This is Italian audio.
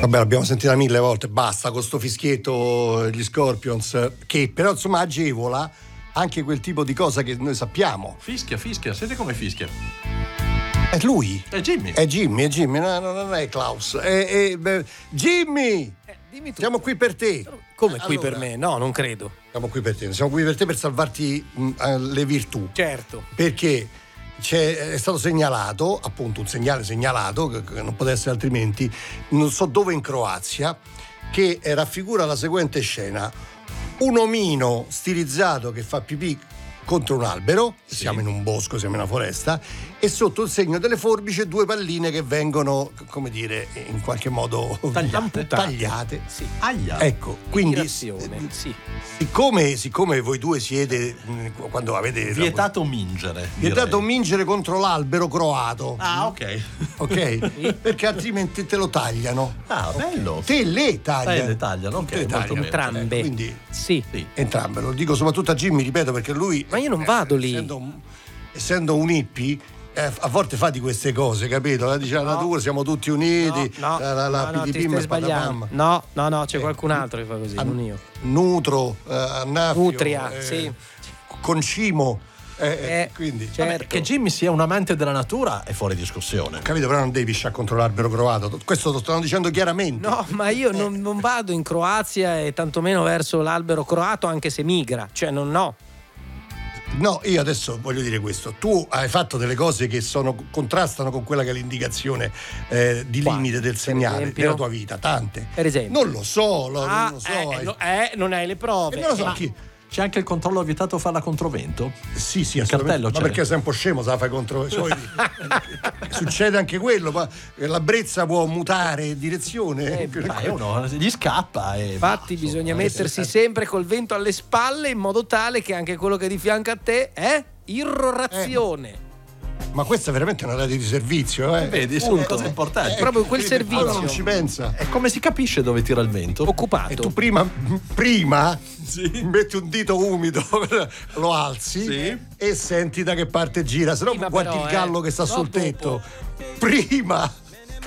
Vabbè, l'abbiamo sentita 1000 volte, basta con sto fischietto gli Scorpions, che però insomma agevola anche quel tipo di cosa che noi sappiamo. Fischia, senti come fischia. È lui. È Jimmy. È Jimmy, no, non è Klaus. Jimmy! Dimmi tu. Siamo qui per te. Come qui per me? No, non credo. Siamo qui per te. Siamo qui per te per salvarti le virtù. Certo. Perché è stato segnalato, appunto un segnale segnalato, che non poteva essere altrimenti, non so dove in Croazia, che raffigura la seguente scena: un omino stilizzato che fa pipì contro un albero, sì. Siamo in un bosco, siamo in una foresta, e sotto il segno delle forbici 2 palline che vengono, come dire, in qualche modo tagliate. Sì. Aia. Ecco, quindi Sì. siccome voi due siete, quando avete vietato mingere. Vietato mingere contro l'albero croato. Ah, ok. Ok? Perché altrimenti te lo tagliano. Ah, bello. Te le tagliano. Le tagliano, ok. Te le tagliano. Entrambe. Quindi Sì. entrambe, lo dico soprattutto a Jimmy, ripeto, perché lui, Ma io non vado lì. essendo un hippie, a volte fa di queste cose, capito? Dice la natura, siamo tutti uniti, No, ti stai sbagliando. No, c'è qualcun altro che fa così, non io. Nutro, Annafio, Nutria, sì. Concimo, quindi certo. Che Jimmy sia un amante della natura è fuori discussione. capito, però non devi pisciare contro l'albero croato, questo lo stanno dicendo chiaramente. No, ma io non vado in Croazia e tantomeno verso l'albero croato, anche se migra, cioè No, io adesso voglio dire questo: tu hai fatto delle cose che contrastano con quella che è l'indicazione di limite del segnale della tua vita, tante. Per esempio? Non lo so, non lo so. Non hai le prove. Non lo so chi. C'è anche il controllo vietato farla controvento? Sì, il cartello ma c'è. perché sei un po' scemo, se la fai contro. Succede anche quello, ma la brezza può mutare direzione. Uno gli scappa. Infatti bisogna mettersi sempre col vento alle spalle, in modo tale che anche quello che è di fianco a te è irrorazione. Ma questa è veramente una radio di servizio, Vedi, sono cose importanti. Proprio quel servizio. Non ci pensa. E come si capisce dove tira il vento? Occupato. E tu prima metti un dito umido, lo alzi e senti da che parte gira, se no Prima guardi però, il gallo che sta sul dopo. tetto. Prima